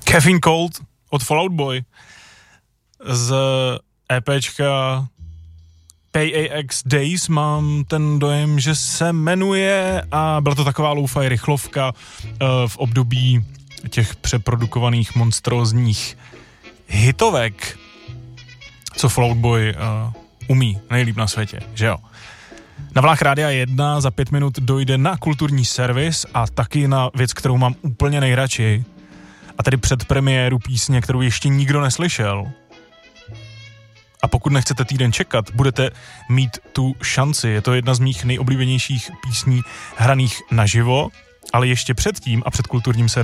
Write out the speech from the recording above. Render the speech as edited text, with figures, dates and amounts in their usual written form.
Kevin Colt od Fall Out Boy z EPčka PAX Days, mám ten dojem, že se jmenuje, a byla to taková lo-fi rychlovka v období těch přeprodukovaných monstrózních hitovek, co Fall Out Boy umí nejlíp na světě, že jo? Na vlnách Rádia 1 za 5 minut dojde na kulturní servis a taky na věc, kterou mám úplně nejradši, a tedy předpremiéru písně, kterou ještě nikdo neslyšel. A pokud nechcete týden čekat, budete mít tu šanci. Je to jedna z mých nejoblíbenějších písní hraných naživo, ale ještě předtím a před kulturním servisem